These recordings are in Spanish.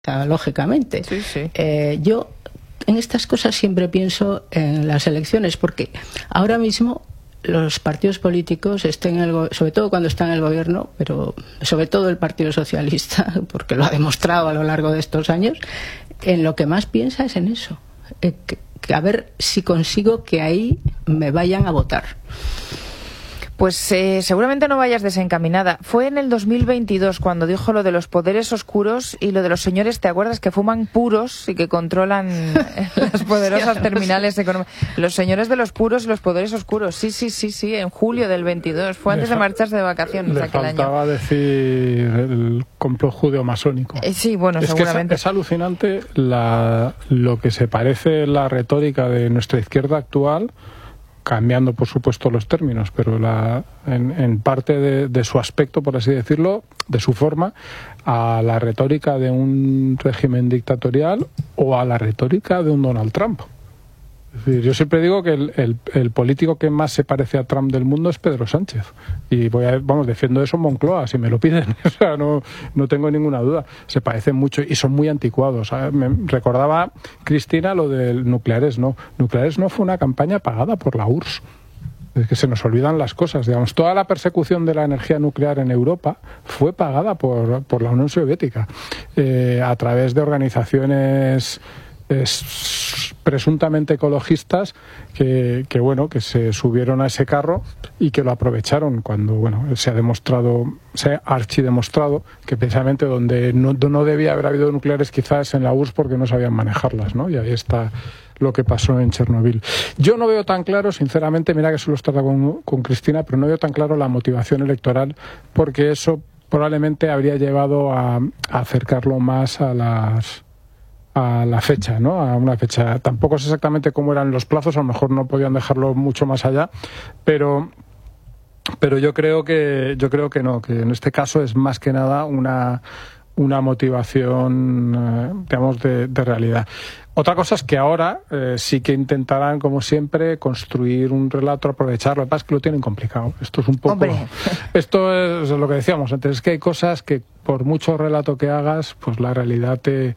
lógicamente. Sí, sí. Yo en estas cosas siempre pienso en las elecciones, porque ahora mismo los partidos políticos, sobre todo cuando están en el gobierno, pero sobre todo el Partido Socialista, porque lo ha demostrado a lo largo de estos años, en lo que más piensa es en eso, que a ver si consigo que ahí me vayan a votar. Pues seguramente no vayas desencaminada. Fue en el 2022 cuando dijo lo de los poderes oscuros y lo de los señores, ¿te acuerdas? Que fuman puros y que controlan las poderosas terminales económicas. Los señores de los puros y los poderes oscuros. Sí, en julio del 22. Fue antes de marcharse de vacaciones aquel año. Le faltaba decir el complot judeo-masónico. Sí, bueno, es seguramente. Que es alucinante lo que se parece la retórica de nuestra izquierda actual, cambiando por supuesto los términos, pero en parte de su aspecto, por así decirlo, de su forma, a la retórica de un régimen dictatorial o a la retórica de un Donald Trump. Es decir, yo siempre digo que el político que más se parece a Trump del mundo es Pedro Sánchez. Y defiendo eso en Moncloa, si me lo piden. O sea, no tengo ninguna duda. Se parecen mucho y son muy anticuados. Me recordaba Cristina lo del Nucleares No. Nucleares No fue una campaña pagada por la URSS. Es que se nos olvidan las cosas. Digamos, toda la persecución de la energía nuclear en Europa fue pagada por la Unión Soviética a través de organizaciones presuntamente ecologistas que se subieron a ese carro y que lo aprovecharon cuando se ha archidemostrado que precisamente donde no debía haber habido nucleares quizás en la URSS porque no sabían manejarlas, ¿no? Y ahí está lo que pasó en Chernobyl. Yo no veo tan claro, sinceramente, mira que solo estaba con Cristina, pero no veo tan claro la motivación electoral, porque eso probablemente habría llevado a acercarlo más a la fecha, ¿no? A una fecha. Tampoco sé exactamente cómo eran los plazos, a lo mejor no podían dejarlo mucho más allá, pero yo creo que no, que en este caso es más que nada una motivación, digamos, de realidad. Otra cosa es que ahora sí que intentarán, como siempre, construir un relato, aprovecharlo. Lo que pasa es que lo tienen complicado. Esto es un poco... ¡Hombre! Esto es lo que decíamos antes, es que hay cosas que por mucho relato que hagas, pues la realidad te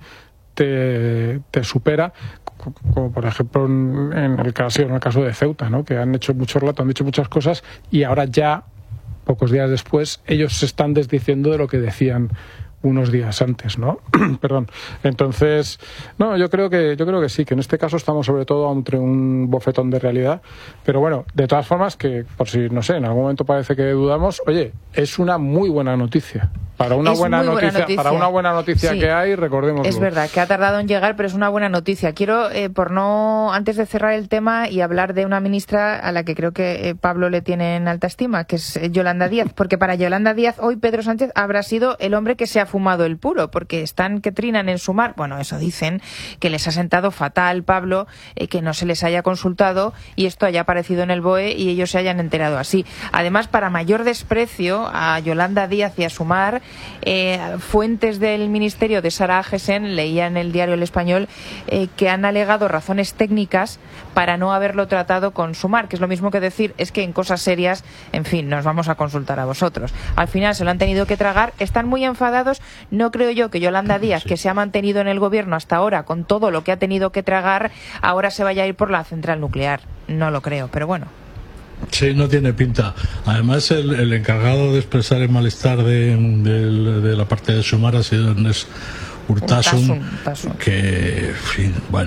supera, como por ejemplo en el caso de Ceuta, ¿no? Que han hecho mucho relato, han dicho muchas cosas y ahora ya, pocos días después, ellos se están desdiciendo de lo que decían unos días antes, ¿no? Perdón. Entonces, no, yo creo que sí, que en este caso estamos sobre todo ante un bofetón de realidad, pero bueno, de todas formas, que por si, no sé, en algún momento parece que dudamos, oye, es una muy buena noticia. Para una buena noticia sí, que hay, recordémoslo. Es verdad que ha tardado en llegar, pero es una buena noticia. Quiero, antes de cerrar el tema y hablar de una ministra a la que creo que Pablo le tiene en alta estima, que es Yolanda Díaz, porque para Yolanda Díaz hoy Pedro Sánchez habrá sido el hombre que se ha fumado el puro, porque están que trinan en Sumar. Bueno, eso dicen, que les ha sentado fatal, Pablo, que no se les haya consultado y esto haya aparecido en el BOE y ellos se hayan enterado así. Además, para mayor desprecio a Yolanda Díaz y a Sumar, fuentes del Ministerio de Sara Agesen, leía en el diario El Español, que han alegado razones técnicas para no haberlo tratado con Sumar, que es lo mismo que decir, es que en cosas serias, en fin, nos vamos a consultar a vosotros. Al final se lo han tenido que tragar, están muy enfadados. No creo yo que Yolanda Díaz, que se ha mantenido en el gobierno hasta ahora con todo lo que ha tenido que tragar, ahora se vaya a ir por la central nuclear. No lo creo, pero bueno. Sí, no tiene pinta. Además, el encargado de expresar el malestar de la parte de Sumar ha sido Ernest Urtasun, que, en fin, bueno,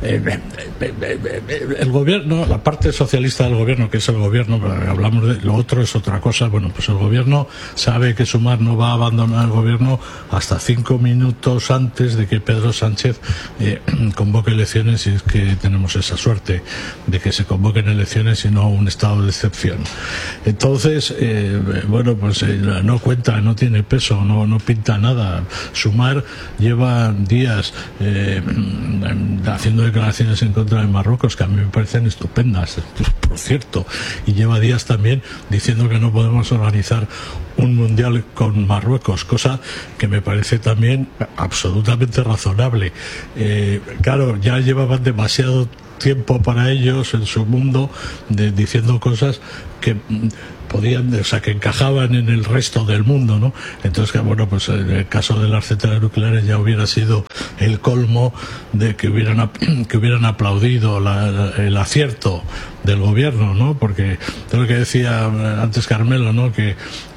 el gobierno, la parte socialista del gobierno, que es el gobierno, hablamos de lo otro, es otra cosa. Bueno, pues el gobierno sabe que Sumar no va a abandonar el gobierno hasta 5 minutos antes de que Pedro Sánchez convoque elecciones, y es que tenemos esa suerte de que se convoquen elecciones y no un estado de excepción. Entonces, bueno, pues no cuenta, no tiene peso, no pinta nada. Sumar lleva días haciendo declaraciones en contra de Marruecos que a mí me parecen estupendas, por cierto, y lleva días también diciendo que no podemos organizar un mundial con Marruecos, cosa que me parece también absolutamente razonable. Claro, ya llevaban demasiado tiempo para ellos en su mundo, diciendo cosas que podían, o sea, que encajaban en el resto del mundo, ¿no? Entonces, que bueno, pues en el caso de las centrales nucleares ya hubiera sido el colmo de que hubieran aplaudido el acierto del gobierno, ¿no? Porque es lo que decía antes Carmelo, ¿no? Que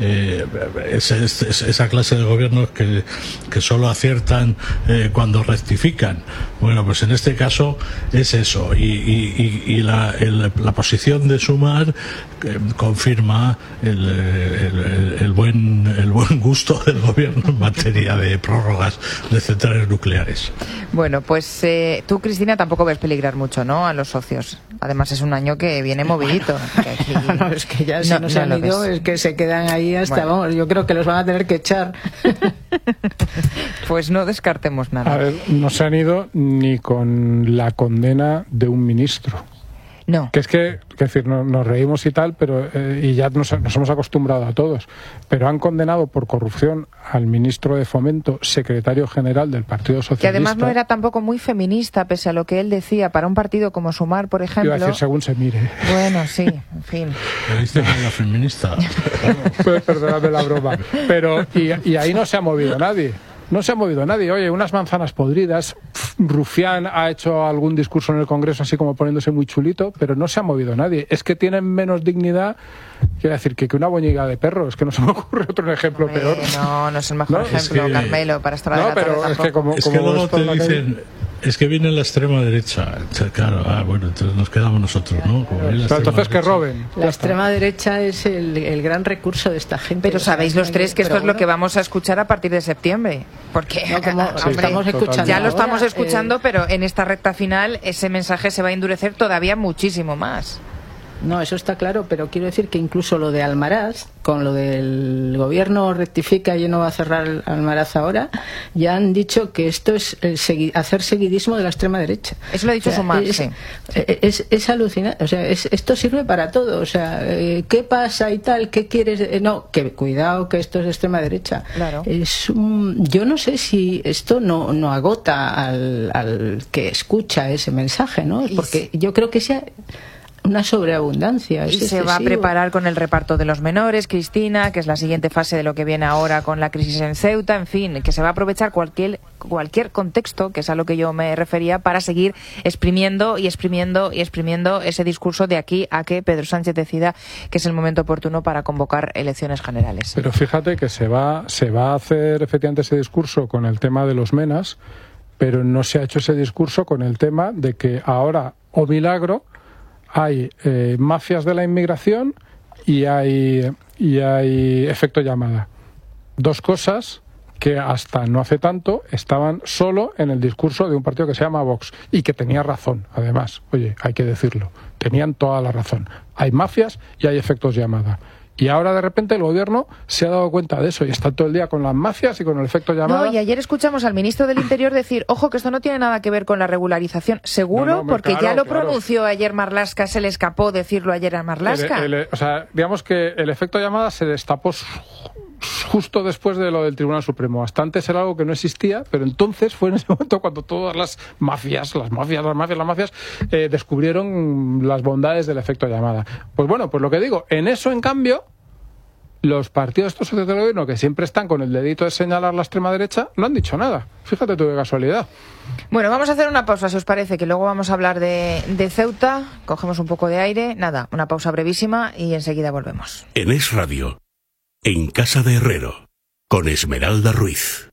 esa clase de gobiernos que solo aciertan cuando rectifican. Bueno, pues en este caso es eso, y la posición de Sumar confirma el buen gusto del gobierno en materia de prórrogas de centrales nucleares. Bueno, pues tú, Cristina, tampoco ves peligrar mucho, ¿no?, a los socios. Además es un año que viene movidito. Que aquí... no, es que ya si no se han ido, es que se quedan ahí hasta, bueno, vamos, yo creo que los van a tener que echar. Pues no descartemos nada. A ver, no se han ido ni con la condena de un ministro. No. Que es decir, nos reímos y tal, pero y ya nos hemos acostumbrado a todos. Pero han condenado por corrupción al ministro de Fomento, secretario general del Partido Socialista. Que además no era tampoco muy feminista, pese a lo que él decía, para un partido como Sumar, por ejemplo. Iba a decir según se mire. Bueno, sí, en fin. ¿Viste la feminista? Pues perdóname la broma. Pero, y ahí no se ha movido nadie. No se ha movido nadie. Oye, unas manzanas podridas. Rufián ha hecho algún discurso en el Congreso así como poniéndose muy chulito, pero no se ha movido nadie. Es que tienen menos dignidad, quiero decir, que una boñiga de perro. Es que no se me ocurre otro ejemplo peor. No es el mejor ejemplo, es que, Carmelo, para estar de la tarde. No, pero es que como luego te dicen... Es que viene la extrema derecha. Claro, bueno, entonces nos quedamos nosotros, ¿no? Entonces que roben. La extrema derecha es el gran recurso de esta gente. Pero sabéis los tres que esto es lo que vamos a escuchar a partir de septiembre. Porque estamos escuchando ya lo estamos escuchando, pero en esta recta final ese mensaje se va a endurecer todavía muchísimo más. No, eso está claro, pero quiero decir que incluso lo de Almaraz, con lo del gobierno rectifica y no va a cerrar Almaraz ahora, ya han dicho que esto es hacer seguidismo de la extrema derecha. Eso lo ha dicho Sumar, sí. Es alucinante, o sea, esto sirve para todo, o sea, ¿qué pasa y tal? ¿Qué quieres? No, que cuidado, que esto es extrema derecha. Claro. Yo no sé si esto no agota al que escucha ese mensaje, ¿no? Porque yo creo que sea una sobreabundancia. Y se va a preparar con el reparto de los menores, Cristina, que es la siguiente fase de lo que viene ahora con la crisis en Ceuta, en fin, que se va a aprovechar cualquier contexto, que es a lo que yo me refería, para seguir exprimiendo ese discurso de aquí a que Pedro Sánchez decida que es el momento oportuno para convocar elecciones generales. Pero fíjate que se va a hacer efectivamente ese discurso con el tema de los menas, pero no se ha hecho ese discurso con el tema de que ahora, o milagro, hay mafias de la inmigración y hay efecto llamada. Dos cosas que hasta no hace tanto estaban solo en el discurso de un partido que se llama Vox y que tenía razón, además. Oye, hay que decirlo. Tenían toda la razón. Hay mafias y hay efectos llamada. Y ahora de repente el gobierno se ha dado cuenta de eso y está todo el día con las mafias y con el efecto llamada. No, y ayer escuchamos al ministro del Interior decir, ojo, que esto no tiene nada que ver con la regularización. ¿Seguro? Porque claro, ya lo pronunció ayer Marlaska, se le escapó decirlo ayer a Marlaska. O sea, digamos que el efecto llamada se destapó justo después de lo del Tribunal Supremo. Hasta antes era algo que no existía, pero entonces fue en ese momento cuando todas las mafias descubrieron las bondades del efecto llamada. Pues bueno, pues lo que digo, en eso en cambio los partidos estos socios del gobierno que siempre están con el dedito de señalar la extrema derecha no han dicho nada. Fíjate tú qué casualidad. Bueno, vamos a hacer una pausa, si os parece, que luego vamos a hablar de Ceuta. Cogemos un poco de aire. Nada, una pausa brevísima y enseguida volvemos. En Es Radio, en Casa de Herrero, con Esmeralda Ruiz.